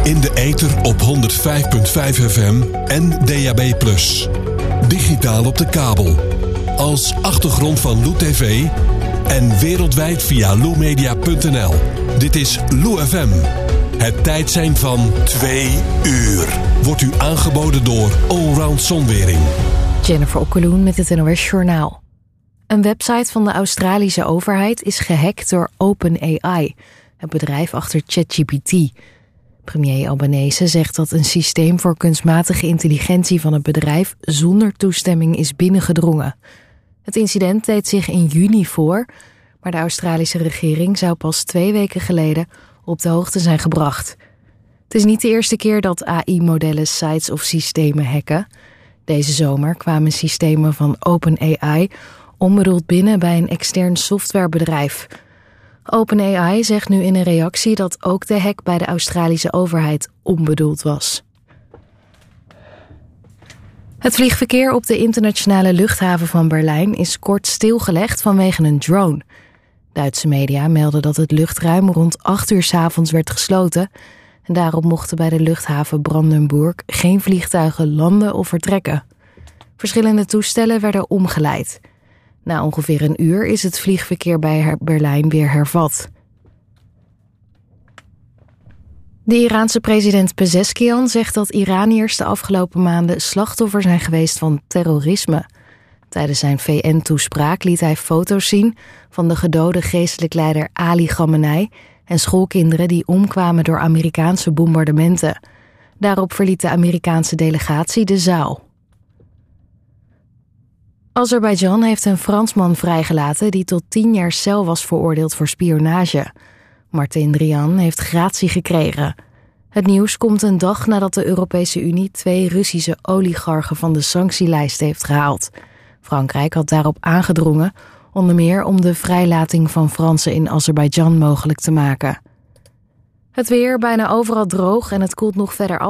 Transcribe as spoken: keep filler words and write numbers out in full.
In de ether op honderd vijf komma vijf F M en D A B plus. Digitaal op de kabel. Als achtergrond van Lou T V en wereldwijd via lou media punt n l. Dit is Lou F M. Het tijdsein van twee uur. Wordt u aangeboden door Allround Zonwering. Jennifer Okkeloen met het N O S Journaal. Een website van de Australische overheid is gehackt door OpenAI, het bedrijf achter ChatGPT. Premier Albanese zegt dat een systeem voor kunstmatige intelligentie van het bedrijf zonder toestemming is binnengedrongen. Het incident deed zich in juni voor, maar de Australische regering zou pas twee weken geleden op de hoogte zijn gebracht. Het is niet de eerste keer dat A I-modellen sites of systemen hacken. Deze zomer kwamen systemen van OpenAI onbedoeld binnen bij een extern softwarebedrijf. OpenAI zegt nu in een reactie dat ook de hack bij de Australische overheid onbedoeld was. Het vliegverkeer op de internationale luchthaven van Berlijn is kort stilgelegd vanwege een drone. Duitse media melden dat het luchtruim rond acht uur 's avonds werd gesloten en daarop mochten bij de luchthaven Brandenburg geen vliegtuigen landen of vertrekken. Verschillende toestellen werden omgeleid. Na ongeveer een uur is het vliegverkeer bij Berlijn weer hervat. De Iraanse president Pezeshkian zegt dat Iraniërs de afgelopen maanden slachtoffer zijn geweest van terrorisme. Tijdens zijn V N-toespraak liet hij foto's zien van de gedode geestelijk leider Ali Khamenei en schoolkinderen die omkwamen door Amerikaanse bombardementen. Daarop verliet de Amerikaanse delegatie de zaal. Azerbeidzjan heeft een Fransman vrijgelaten die tot tien jaar cel was veroordeeld voor spionage. Martin Drian heeft gratie gekregen. Het nieuws komt een dag nadat de Europese Unie twee Russische oligarchen van de sanctielijst heeft gehaald. Frankrijk had daarop aangedrongen, onder meer om de vrijlating van Fransen in Azerbeidzjan mogelijk te maken. Het weer bijna overal droog en het koelt nog verder af.